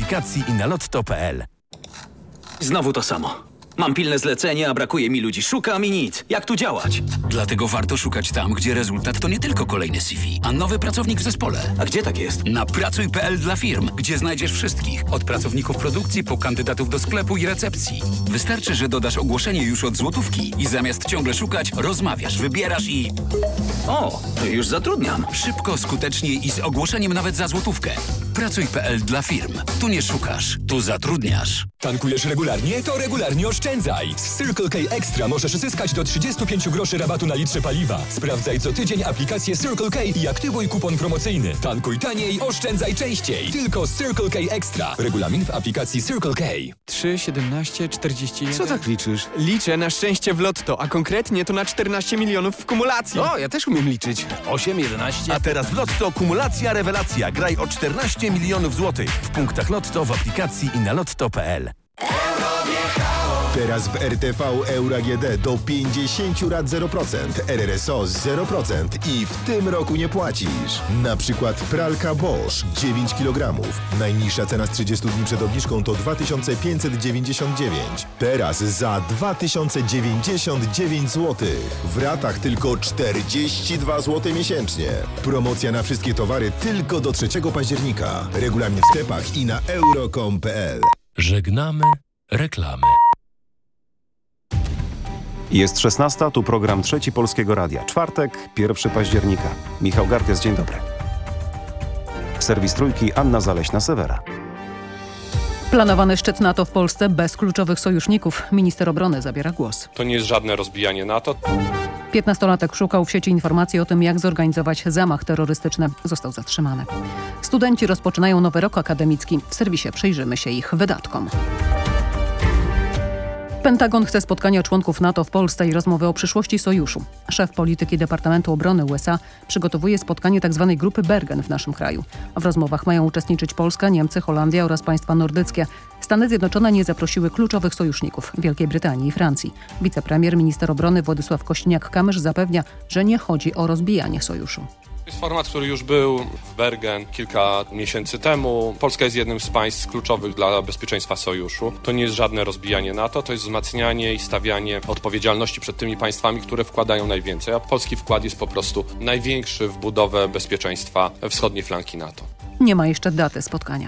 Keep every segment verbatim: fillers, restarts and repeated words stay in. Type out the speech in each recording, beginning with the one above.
aplikacji i na lotto kropka p l. Znowu to samo. Mam pilne zlecenie, a brakuje mi ludzi. Szukam i nic. Jak tu działać? Dlatego warto szukać tam, gdzie rezultat to nie tylko kolejny C V, a nowy pracownik w zespole. A gdzie tak jest? Na pracuj kropka p l dla firm, gdzie znajdziesz wszystkich. Od pracowników produkcji po kandydatów do sklepu i recepcji. Wystarczy, że dodasz ogłoszenie już od złotówki i zamiast ciągle szukać, rozmawiasz, wybierasz i... O, to już zatrudniam. Szybko, skutecznie i z ogłoszeniem nawet za złotówkę. pracuj kropka p l dla firm. Tu nie szukasz, tu zatrudniasz. Tankujesz regularnie? To regularnie oszczędzaj! Z Circle K Extra możesz zyskać do trzydzieści pięć groszy rabatu na litrze paliwa. Sprawdzaj co tydzień aplikację Circle K i aktywuj kupon promocyjny. Tankuj taniej, oszczędzaj częściej. Tylko z Circle K Extra. Regulamin w aplikacji Circle K. trzy, siedemnaście, czterdzieści jeden. Co tak liczysz? Liczę na szczęście w lotto, a konkretnie to na czternaście milionów w kumulacji. O, ja też umiem liczyć. osiem, jedenaście. A teraz w Lotto kumulacja rewelacja. Graj o czternaście milionów złotych. W punktach Lotto, w aplikacji i na lotto kropka p l. Teraz w R T V Euro A G D do pięćdziesiąt rat zero procent, R R S O zero procent i w tym roku nie płacisz. Na przykład pralka Bosch dziewięć kilogramów. Najniższa cena z trzydziestu dni przed obniżką to dwa tysiące pięćset dziewięćdziesiąt dziewięć. Teraz za dwa tysiące dziewięćdziesiąt dziewięć złotych. W ratach tylko czterdzieści dwa złote miesięcznie. Promocja na wszystkie towary tylko do trzeciego października. Regulamin w sklepach i na euro kropka com kropka p l. Żegnamy reklamy. Jest szesnasta, tu program Trzeci Polskiego Radia. Czwartek, pierwszego października. Michał Gardias, dzień dobry. Serwis Trójki, Anna Zaleśna-Sewera. Planowany szczyt NATO w Polsce bez kluczowych sojuszników. Minister obrony zabiera głos. To nie jest żadne rozbijanie NATO. piętnastolatek szukał w sieci informacji o tym, jak zorganizować zamach terrorystyczny. Został zatrzymany. Studenci rozpoczynają nowy rok akademicki. W serwisie przyjrzymy się ich wydatkom. Pentagon chce spotkania członków NATO w Polsce i rozmowy o przyszłości sojuszu. Szef polityki Departamentu Obrony U S A przygotowuje spotkanie tzw. grupy Bergen w naszym kraju. W rozmowach mają uczestniczyć Polska, Niemcy, Holandia oraz państwa nordyckie. Stany Zjednoczone nie zaprosiły kluczowych sojuszników Wielkiej Brytanii i Francji. Wicepremier, minister obrony Władysław Kośniak-Kamysz zapewnia, że nie chodzi o rozbijanie sojuszu. To jest format, który już był w Bergen kilka miesięcy temu. Polska jest jednym z państw kluczowych dla bezpieczeństwa sojuszu. To nie jest żadne rozbijanie NATO, to jest wzmacnianie i stawianie odpowiedzialności przed tymi państwami, które wkładają najwięcej. A polski wkład jest po prostu największy w budowę bezpieczeństwa wschodniej flanki NATO. Nie ma jeszcze daty spotkania.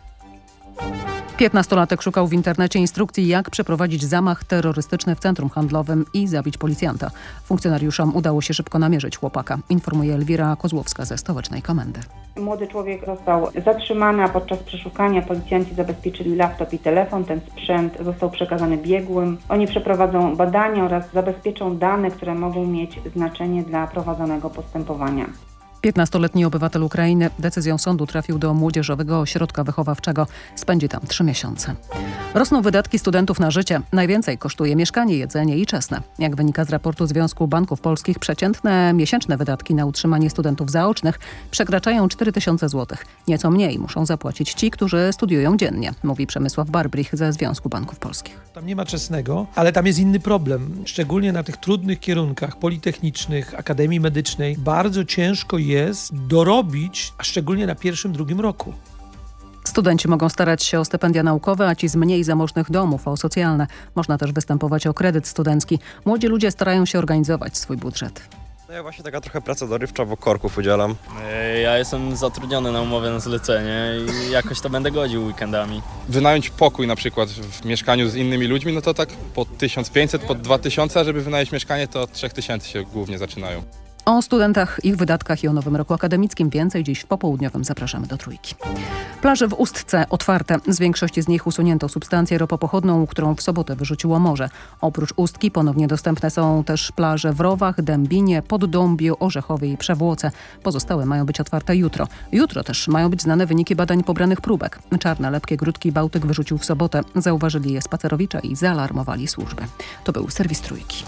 piętnastolatek szukał w internecie instrukcji, jak przeprowadzić zamach terrorystyczny w centrum handlowym i zabić policjanta. Funkcjonariuszom udało się szybko namierzyć chłopaka, informuje Elwira Kozłowska ze stołecznej komendy. Młody człowiek został zatrzymany, a podczas przeszukania policjanci zabezpieczyli laptop i telefon. Ten sprzęt został przekazany biegłym. Oni przeprowadzą badania oraz zabezpieczą dane, które mogą mieć znaczenie dla prowadzonego postępowania. piętnastoletni obywatel Ukrainy decyzją sądu trafił do młodzieżowego ośrodka wychowawczego. Spędzi tam trzy miesiące. Rosną wydatki studentów na życie. Najwięcej kosztuje mieszkanie, jedzenie i czesne. Jak wynika z raportu Związku Banków Polskich, przeciętne miesięczne wydatki na utrzymanie studentów zaocznych przekraczają cztery tysiące złotych. Nieco mniej muszą zapłacić ci, którzy studiują dziennie, mówi Przemysław Barbrich ze Związku Banków Polskich. Tam nie ma czesnego, ale tam jest inny problem. Szczególnie na tych trudnych kierunkach politechnicznych, Akademii Medycznej bardzo ciężko jest jest dorobić, a szczególnie na pierwszym, drugim roku. Studenci mogą starać się o stypendia naukowe, a ci z mniej zamożnych domów o socjalne. Można też występować o kredyt studencki. Młodzi ludzie starają się organizować swój budżet. No ja właśnie taka trochę praca dorywcza, bo korków udzielam. Ja jestem zatrudniony na umowę na zlecenie i jakoś to będę godził weekendami. Wynająć pokój na przykład w mieszkaniu z innymi ludźmi, no to tak po tysiąc pięćset, po dwa tysiące, a żeby wynająć mieszkanie, to od trzech tysięcy się głównie zaczynają. O studentach, ich wydatkach i o nowym roku akademickim więcej dziś w popołudniowym. Zapraszamy do Trójki. Plaże w Ustce otwarte. Z większości z nich usunięto substancję ropopochodną, którą w sobotę wyrzuciło morze. Oprócz Ustki ponownie dostępne są też plaże w Rowach, Dębinie, Poddąbiu, Orzechowie i Przewłoce. Pozostałe mają być otwarte jutro. Jutro też mają być znane wyniki badań pobranych próbek. Czarne, lepkie grudki Bałtyk wyrzucił w sobotę. Zauważyli je spacerowicze i zaalarmowali służby. To był serwis Trójki.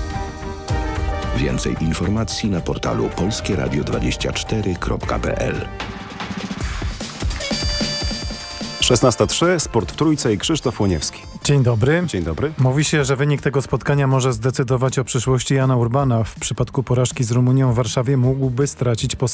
Więcej informacji na portalu polskie radio dwadzieścia cztery kropka p l. szesnasta trzy, Sport w Trójce i Krzysztof Łoniewski. Dzień dobry. Dzień dobry. Mówi się, że wynik tego spotkania może zdecydować o przyszłości Jana Urbana. W przypadku porażki z Rumunią w Warszawie mógłby stracić posadę